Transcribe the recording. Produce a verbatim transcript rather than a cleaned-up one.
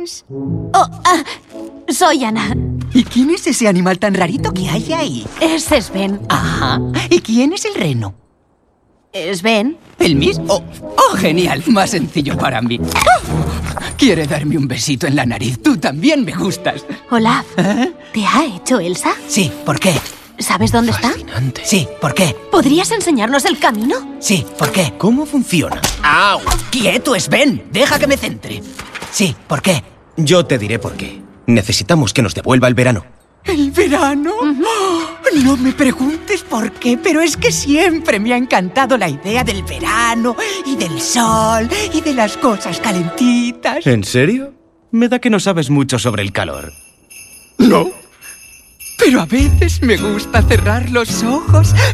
eres? Oh, ah, soy Ana. ¿Y quién es ese animal tan rarito que hay ahí? Es Sven. Ajá. ¿Y quién es el reno? ¿Sven? ¿El mismo? Oh, oh, genial. Más sencillo para mí. Quiere darme un besito en la nariz. Tú también me gustas. Olaf, ¿Eh? ¿te ha hecho Elsa? Sí, ¿por qué? ¿Sabes dónde Fascinante. Sí, ¿por qué? está? ¿Podrías enseñarnos el camino? Sí, ¿por qué? ¿Cómo funciona? ¡Au! ¡Quieto, Sven! Deja que me centre. Sí, ¿por qué? Yo te diré por qué. Necesitamos que nos devuelva el verano. ¿El verano? Oh, no me preguntes por qué, pero es que siempre me ha encantado la idea del verano y del sol y de las cosas calentitas. ¿En serio? Me da que no sabes mucho sobre el calor. No. Pero a veces me gusta cerrar los ojos